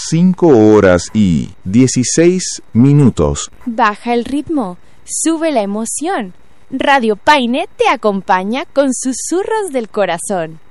5:16. Baja el ritmo, sube la emoción. Radio Paine te acompaña con susurros del corazón.